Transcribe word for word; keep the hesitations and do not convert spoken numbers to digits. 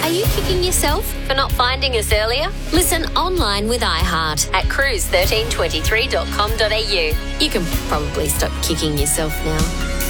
Are you kicking yourself for not finding us earlier? Listen online with iHeart at cruise thirteen twenty-three dot com dot a u. You can probably stop kicking yourself now.